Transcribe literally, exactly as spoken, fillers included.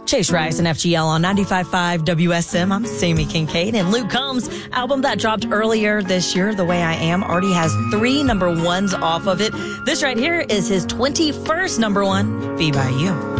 Chase Rice and F G L on ninety-five point five W S M. I'm Sammy Kincaid, and Luke Combs' album that dropped earlier this year, The Way I Am, already has three number ones off of it. This right here is his twenty-first number one, Be By You.